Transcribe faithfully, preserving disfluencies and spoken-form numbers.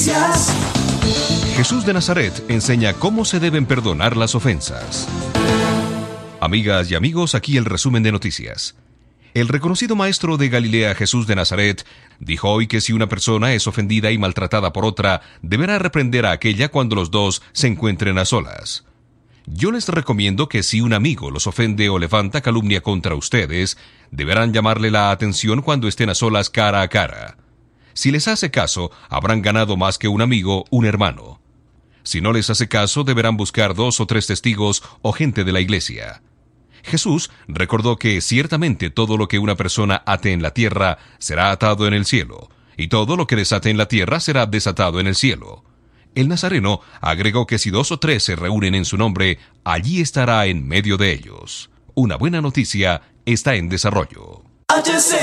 Noticias. Jesús de Nazaret enseña cómo se deben perdonar las ofensas. Amigas y amigos, aquí el resumen de noticias. El reconocido maestro de Galilea, Jesús de Nazaret, dijo hoy que si una persona es ofendida y maltratada por otra, deberá reprender a aquella cuando los dos se encuentren a solas. Yo les recomiendo que si un amigo los ofende o levanta calumnia contra ustedes, deberán llamarle la atención cuando estén a solas cara a cara. Si les hace caso, habrán ganado más que un amigo, un hermano. Si no les hace caso, deberán buscar dos o tres testigos o gente de la iglesia. Jesús recordó que ciertamente todo lo que una persona ate en la tierra será atado en el cielo, y todo lo que desate en la tierra será desatado en el cielo. El nazareno agregó que si dos o tres se reúnen en su nombre, allí estará en medio de ellos. Una buena noticia está en desarrollo.